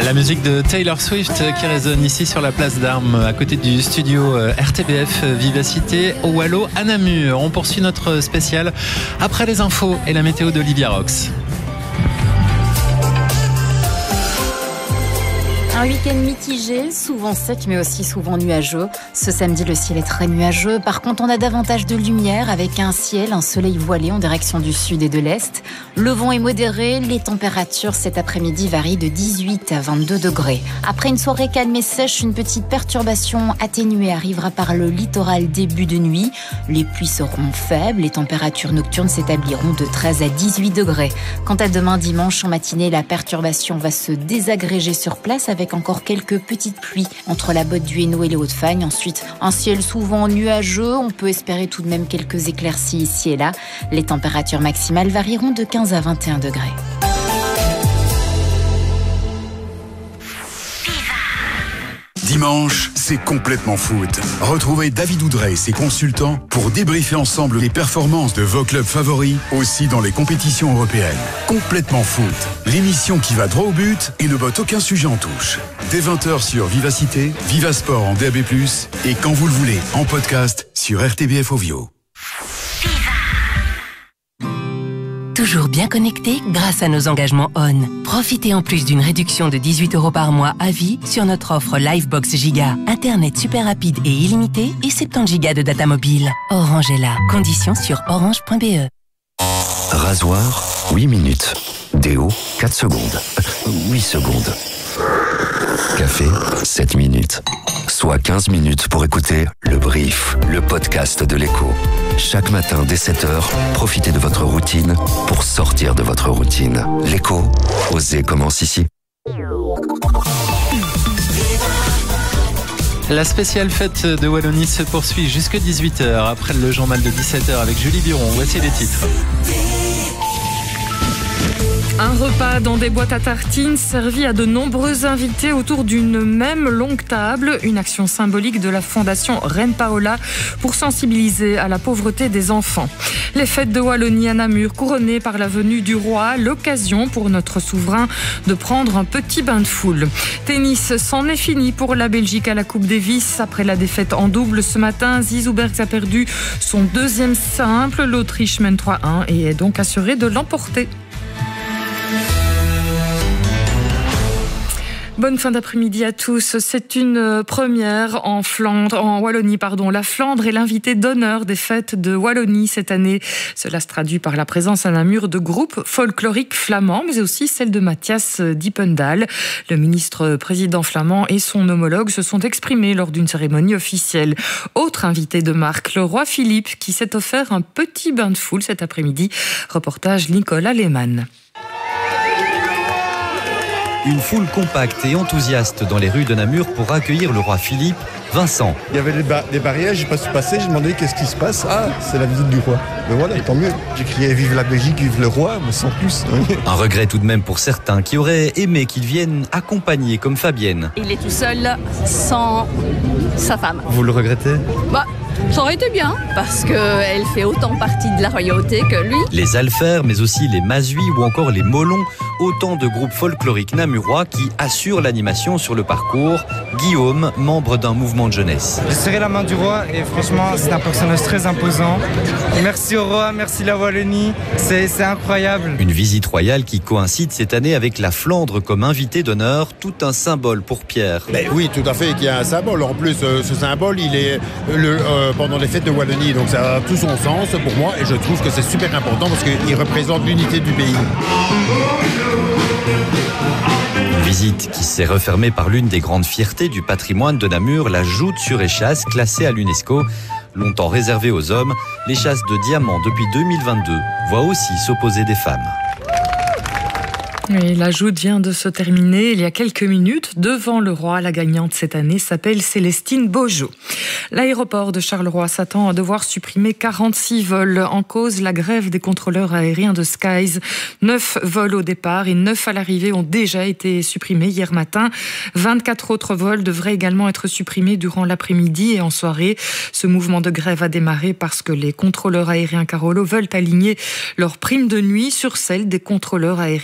La musique de Taylor Swift qui résonne ici sur la place d'Armes, à côté du studio RTBF Vivacité au Wallo à Namur. On poursuit notre spécial après les infos et la météo d'Olivia Rox. Un week-end mitigé, souvent sec mais aussi souvent nuageux. Ce samedi, le ciel est très nuageux. Par contre, on a davantage de lumière avec un soleil voilé en direction du sud et de l'est. Le vent est modéré. Les températures cet après-midi varient de 18 à 22 degrés. Après une soirée calme et sèche, une petite perturbation atténuée arrivera par le littoral début de nuit. Les pluies seront faibles. Les températures nocturnes s'établiront de 13 à 18 degrés. Quant à demain dimanche en matinée, la perturbation va se désagréger sur place avec encore quelques petites pluies entre la Botte du Hainaut et les Hauts-de-Fagne. Ensuite, un ciel souvent nuageux. On peut espérer tout de même quelques éclaircies ici et là. Les températures maximales varieront de 15 à 21 degrés. Dimanche, c'est complètement foot. Retrouvez David Oudrey et ses consultants pour débriefer ensemble les performances de vos clubs favoris, aussi dans les compétitions européennes. Complètement foot, l'émission qui va droit au but et ne botte aucun sujet en touche. Dès 20h sur Vivacité, Vivasport en DAB+, et quand vous le voulez, en podcast sur RTBF Ovio. Toujours bien connecté grâce à nos engagements ON. Profitez en plus d'une réduction de 18 € par mois à vie sur notre offre Livebox Giga. Internet super rapide et illimité et 70 Go de data mobile. Orange est là. Conditions sur orange.be. Rasoir, 8 minutes. Déo, 4 secondes. 8 secondes. Café, 7 minutes. Soit 15 minutes pour écouter Le Brief, le podcast de l'Écho. Chaque matin dès 7h, profitez de votre routine pour sortir de votre routine. L'Écho, osez commence ici. La spéciale fête de Wallonie se poursuit jusque 18h après le journal de 17h avec Julie Biron. Voici les titres. Un repas dans des boîtes à tartines servi à de nombreux invités autour d'une même longue table. Une action symbolique de la fondation Reine Paola pour sensibiliser à la pauvreté des enfants. Les fêtes de Wallonie à Namur couronnées par la venue du roi. L'occasion pour notre souverain de prendre un petit bain de foule. Tennis, c'en est fini pour la Belgique à la Coupe Davis. Après la défaite en double ce matin, Zizou Bergs a perdu son deuxième simple. L'Autriche mène 3-1 et est donc assurée de l'emporter. Bonne fin d'après-midi à tous. C'est une première en Wallonie. La Flandre est l'invité d'honneur des fêtes de Wallonie cette année. Cela se traduit par la présence à Namur de groupes folkloriques flamands, mais aussi celle de Mathias Diependahl. Le ministre-président flamand et son homologue se sont exprimés lors d'une cérémonie officielle. Autre invité de marque, le roi Philippe, qui s'est offert un petit bain de foule cet après-midi. Reportage Nicolas Lehmann. Une foule compacte et enthousiaste dans les rues de Namur pour accueillir le roi Philippe. Vincent. Il y avait des barrières, j'ai pas su passer, j'ai demandé qu'est-ce qui se passe. Ah, c'est la visite du roi. Mais voilà, tant mieux. J'ai crié vive la Belgique, vive le roi, mais sans plus. Un regret tout de même pour certains qui auraient aimé qu'il vienne accompagner comme Fabienne. Il est tout seul, sans sa femme. Vous le regrettez ? Ça aurait été bien, parce qu'elle fait autant partie de la royauté que lui. Les Alfers, mais aussi les Masuis ou encore les Molons, autant de groupes folkloriques namurois qui assurent l'animation sur le parcours. Guillaume, membre d'un mouvement de jeunesse. J'ai serré la main du roi et franchement, c'est un personnage très imposant. Merci au roi, merci la Wallonie, c'est incroyable. Une visite royale qui coïncide cette année avec la Flandre comme invité d'honneur, tout un symbole pour Pierre. Oui, tout à fait, il y a un symbole. En plus, ce symbole, il est pendant les fêtes de Wallonie, donc ça a tout son sens pour moi et je trouve que c'est super important parce qu'il représente l'unité du pays. Une visite qui s'est refermée par l'une des grandes fiertés du patrimoine de Namur, la joute sur échasse classée à l'UNESCO. Longtemps réservée aux hommes, l'échasse de diamant depuis 2022 voit aussi s'opposer des femmes. Oui, la joute vient de se terminer il y a quelques minutes devant le roi. La gagnante cette année s'appelle Célestine Beaujot. L'aéroport de Charleroi s'attend à devoir supprimer 46 vols. En cause, la grève des contrôleurs aériens de Skies. 9 vols au départ et 9 à l'arrivée ont déjà été supprimés hier matin. 24 autres vols devraient également être supprimés durant l'après-midi et en soirée. Ce mouvement de grève a démarré parce que les contrôleurs aériens Carolo veulent aligner leurs primes de nuit sur celles des contrôleurs aériens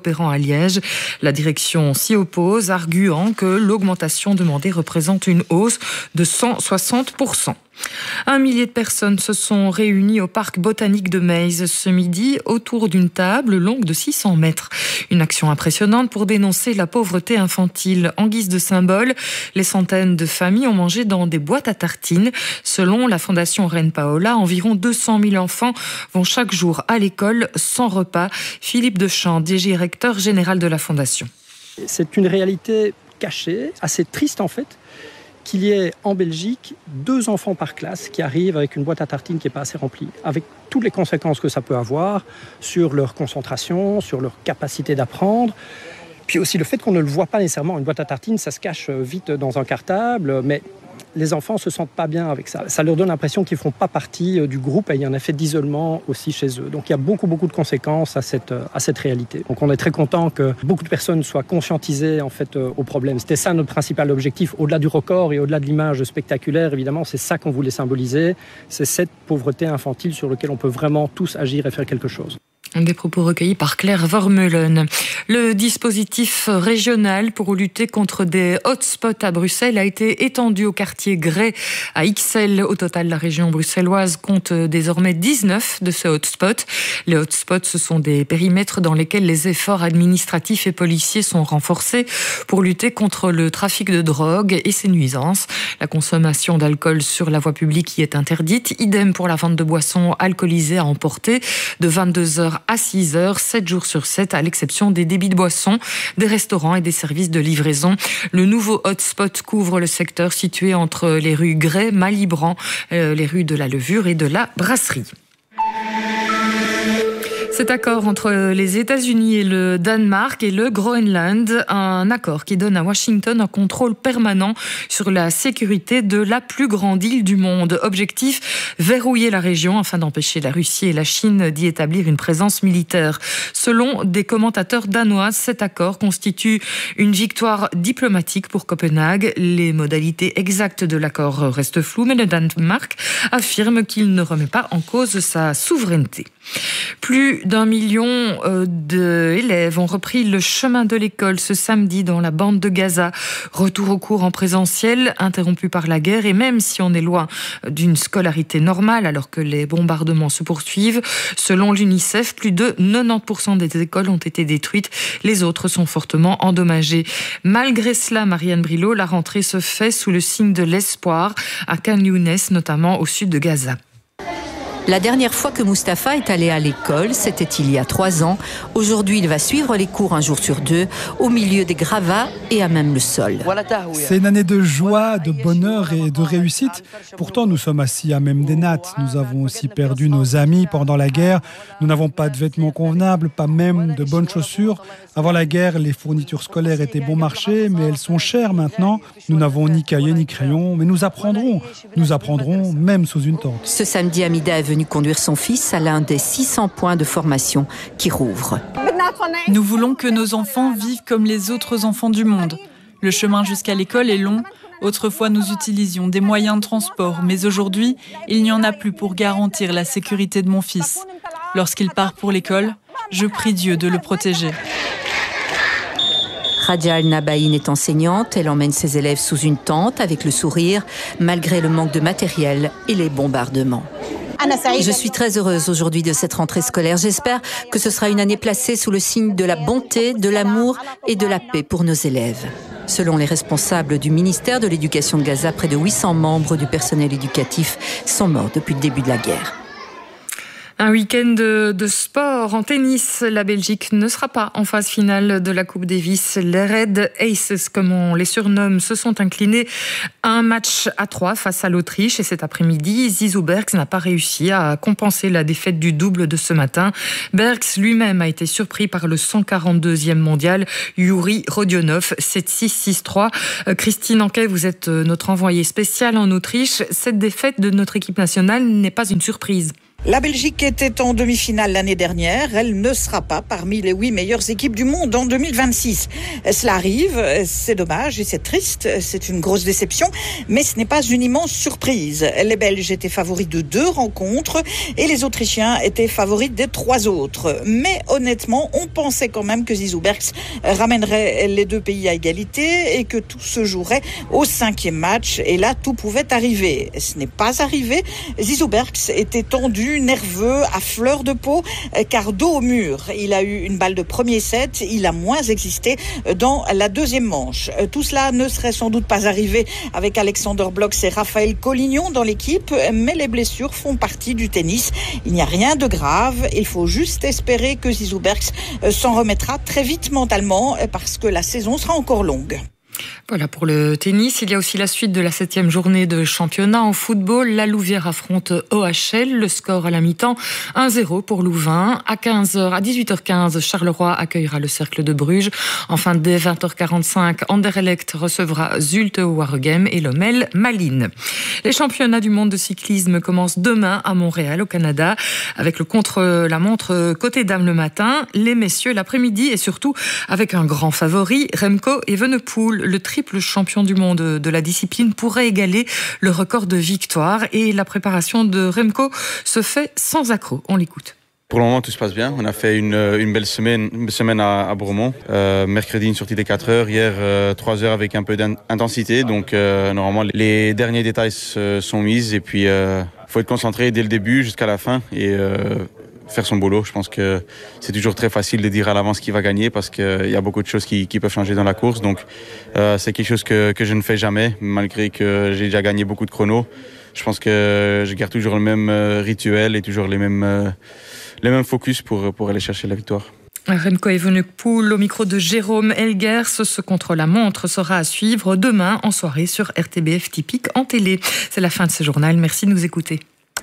opérant à Liège. La direction s'y oppose, arguant que l'augmentation demandée représente une hausse de 160%. 1 millier de personnes se sont réunies au parc botanique de Meyze ce midi autour d'une table longue de 600 mètres. Une action impressionnante pour dénoncer la pauvreté infantile. En guise de symbole, les centaines de familles ont mangé dans des boîtes à tartines. Selon la Fondation Reine Paola, environ 200 000 enfants vont chaque jour à l'école sans repas. Philippe Deschamps, directeur général de la Fondation. C'est une réalité cachée, assez triste en fait, qu'il y ait en Belgique 2 enfants par classe qui arrivent avec une boîte à tartines qui n'est pas assez remplie, avec toutes les conséquences que ça peut avoir sur leur concentration, sur leur capacité d'apprendre. Puis aussi le fait qu'on ne le voit pas nécessairement. Une boîte à tartines, ça se cache vite dans un cartable, mais les enfants ne se sentent pas bien avec ça. Ça leur donne l'impression qu'ils ne font pas partie du groupe et il y a un effet d'isolement aussi chez eux. Donc il y a beaucoup de conséquences à cette réalité. Donc on est très content que beaucoup de personnes soient conscientisées en fait, au problème. C'était ça notre principal objectif. Au-delà du record et au-delà de l'image spectaculaire, évidemment, c'est ça qu'on voulait symboliser. C'est cette pauvreté infantile sur laquelle on peut vraiment tous agir et faire quelque chose. Des propos recueillis par Claire Vermeulen. Le dispositif régional pour lutter contre des hotspots à Bruxelles a été étendu au quartier Grès à Ixelles. Au total, la région bruxelloise compte désormais 19 de ces hotspots. Les hotspots, ce sont des périmètres dans lesquels les efforts administratifs et policiers sont renforcés pour lutter contre le trafic de drogue et ses nuisances. La consommation d'alcool sur la voie publique y est interdite. Idem pour la vente de boissons alcoolisées à emporter de 22h à 6h, 7 jours sur 7, à l'exception des débits de boissons, des restaurants et des services de livraison. Le nouveau hotspot couvre le secteur situé entre les rues Grès, Malibran, les rues de la Levure et de la Brasserie. Cet accord entre les États-Unis et le Danemark et le Groenland, un accord qui donne à Washington un contrôle permanent sur la sécurité de la plus grande île du monde. Objectif, verrouiller la région afin d'empêcher la Russie et la Chine d'y établir une présence militaire. Selon des commentateurs danois, cet accord constitue une victoire diplomatique pour Copenhague. Les modalités exactes de l'accord restent floues, mais le Danemark affirme qu'il ne remet pas en cause sa souveraineté. Plus d'1 million d'élèves ont repris le chemin de l'école ce samedi dans la bande de Gaza. Retour aux cours en présentiel, interrompu par la guerre, et même si on est loin d'une scolarité normale alors que les bombardements se poursuivent, selon l'UNICEF, plus de 90% des écoles ont été détruites. Les autres sont fortement endommagées. Malgré cela, Marianne Brilot, la rentrée se fait sous le signe de l'espoir à Khan Younes, notamment au sud de Gaza. La dernière fois que Mustapha est allé à l'école, c'était il y a 3 ans. Aujourd'hui, il va suivre les cours un jour sur 2, au milieu des gravats et à même le sol. C'est une année de joie, de bonheur et de réussite. Pourtant, nous sommes assis à même des nattes. Nous avons aussi perdu nos amis pendant la guerre. Nous n'avons pas de vêtements convenables, pas même de bonnes chaussures. Avant la guerre, les fournitures scolaires étaient bon marché, mais elles sont chères maintenant. Nous n'avons ni cahiers ni crayons, mais nous apprendrons. Nous apprendrons même sous une tente. Ce samedi, Amida est venu conduire son fils à l'un des 600 points de formation qui rouvrent. Nous voulons que nos enfants vivent comme les autres enfants du monde. Le chemin jusqu'à l'école est long. Autrefois, nous utilisions des moyens de transport, mais aujourd'hui, il n'y en a plus pour garantir la sécurité de mon fils. Lorsqu'il part pour l'école, je prie Dieu de le protéger. Radia Al-Nabaïn est enseignante. Elle emmène ses élèves sous une tente avec le sourire, malgré le manque de matériel et les bombardements. Je suis très heureuse aujourd'hui de cette rentrée scolaire. J'espère que ce sera une année placée sous le signe de la bonté, de l'amour et de la paix pour nos élèves. Selon les responsables du ministère de l'Éducation de Gaza, près de 800 membres du personnel éducatif sont morts depuis le début de la guerre. Un week-end de sport en tennis. La Belgique ne sera pas en phase finale de la Coupe Davis. Les Red Aces, comme on les surnomme, se sont inclinés 1-3 face à l'Autriche. Et cet après-midi, Zizou Bergs n'a pas réussi à compenser la défaite du double de ce matin. Bergs lui-même a été surpris par le 142e mondial, Yuri Rodionov, 7-6, 6-3. Christine Anquet, vous êtes notre envoyée spéciale en Autriche. Cette défaite de notre équipe nationale n'est pas une surprise. La Belgique était en demi-finale l'année dernière. Elle ne sera pas parmi les 8 meilleures équipes du monde en 2026. Cela arrive, c'est dommage et c'est triste. C'est une grosse déception, mais ce n'est pas une immense surprise. Les Belges étaient favoris de 2 rencontres et les Autrichiens étaient favoris des 3 autres. Mais honnêtement, on pensait quand même que Zizou Bergs ramènerait les 2 pays à égalité et que tout se jouerait au 5e match. Et là, tout pouvait arriver. Ce n'est pas arrivé. Zizou Bergs était tendu, nerveux, à fleur de peau, car dos au mur. Il a eu une balle de premier set, il a moins existé dans la deuxième manche. Tout cela ne serait sans doute pas arrivé avec Alexander Blok et Raphaël Collignon dans l'équipe, mais les blessures font partie du tennis. Il n'y a rien de grave, il faut juste espérer que Zizou Bergs s'en remettra très vite mentalement, parce que la saison sera encore longue. Voilà pour le tennis. Il y a aussi la suite de la 7e journée de championnat en football. La Louvière affronte OHL. Le score à la mi-temps, 1-0 pour Louvain. À 18h15, Charleroi accueillera le Cercle de Bruges. Enfin, dès 20h45, Anderlecht recevra Zulte Waregem et Lommel Malines. Les championnats du monde de cyclisme commencent demain à Montréal, au Canada, avec le contre-la-montre côté dames le matin, les messieurs l'après-midi et surtout avec un grand favori, Remco Evenepoel. Le triple champion du monde de la discipline pourrait égaler le record de victoire et la préparation de Remco se fait sans accroc. On l'écoute. Pour le moment, tout se passe bien. On a fait une belle semaine à Bourmont. Mercredi, une sortie de 4 heures. Hier, 3 heures avec un peu d'intensité. Donc, normalement, les derniers détails sont mis. Et puis, faut être concentré dès le début jusqu'à la fin. Et faire son boulot. Je pense que c'est toujours très facile de dire à l'avance qui va gagner parce qu'il y a beaucoup de choses qui peuvent changer dans la course. Donc, c'est quelque chose que je ne fais jamais, malgré que j'ai déjà gagné beaucoup de chronos. Je pense que je garde toujours le même rituel et toujours les mêmes focus pour aller chercher la victoire. Remco Evenepoel au micro de Jérôme Elgers. Ce contre-la-montre sera à suivre demain en soirée sur RTBF Typique en télé. C'est la fin de ce journal. Merci de nous écouter.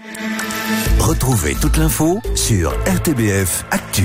Retrouvez toute l'info sur RTBF Actu.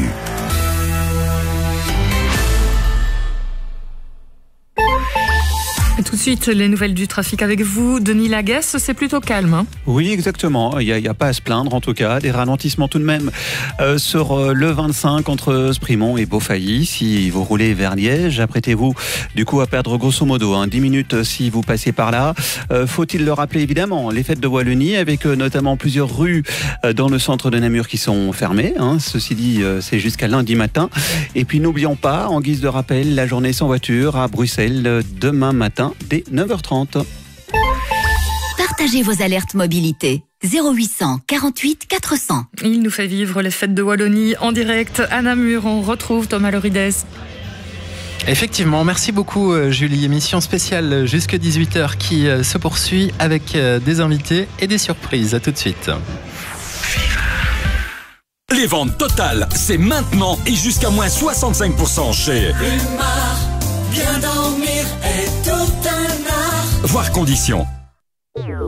Et tout de suite, les nouvelles du trafic avec vous. Denis Laguesse, c'est plutôt calme. Hein ? Oui, exactement. Il n'y a pas à se plaindre, en tout cas. Des ralentissements tout de même sur le 25 entre Sprimont et Beaufailly. Si vous roulez vers Liège, apprêtez-vous du coup à perdre grosso modo 10 minutes si vous passez par là. Faut-il le rappeler évidemment, les fêtes de Wallonie avec notamment plusieurs rues dans le centre de Namur qui sont fermées. Ceci dit, c'est jusqu'à lundi matin. Et puis n'oublions pas, en guise de rappel, la journée sans voiture à Bruxelles demain matin dès 9h30. Partagez vos alertes mobilité. 0800 48 400. Il nous fait vivre les fêtes de Wallonie en direct à Namur. On retrouve Thomas Lorides. Effectivement, merci beaucoup Julie. Émission spéciale jusqu'à 18h qui se poursuit avec des invités et des surprises. À tout de suite. Les ventes totales, c'est maintenant et jusqu'à moins 65% chez Rumar. Bien dormir est tout un art. Voir conditions.